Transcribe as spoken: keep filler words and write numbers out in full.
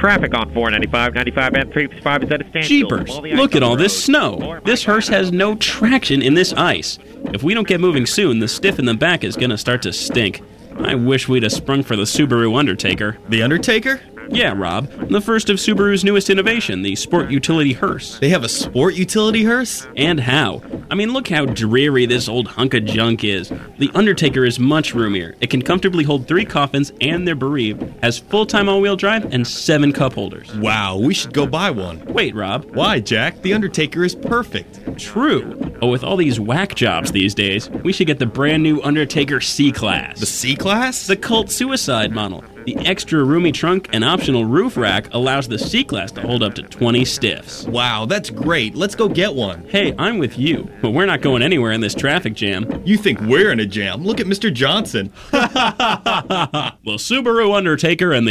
Traffic on four ninety-five, ninety-five and three fifty-five is at a standstill. Jeepers, look at all this snow. This hearse has no traction in this ice. If we don't get moving soon, the stiff in the back is going to start to stink. I wish we'd have sprung for the Subaru Undertaker. The Undertaker? Yeah, Rob. The first of Subaru's newest innovation, the Sport Utility Hearse. They have a sport utility hearse? And how? I mean, look how dreary this old hunk of junk is. The Undertaker is much roomier. It can comfortably hold three coffins and their bereaved, has full-time all-wheel drive, and seven cup holders. Wow, we should go buy one. Wait, Rob. Why, Jack? The Undertaker is perfect. True. But with all these whack jobs these days, we should get the brand new Undertaker C-Class. The C-Class? The cult suicide model. The extra roomy trunk and optional roof rack allows the C-Class to hold up to twenty stiffs. Wow, that's great. Let's go get one. Hey, I'm with you, but we're not going anywhere in this traffic jam. You think we're in a jam? Look at Mister Johnson. Well, Subaru Undertaker and the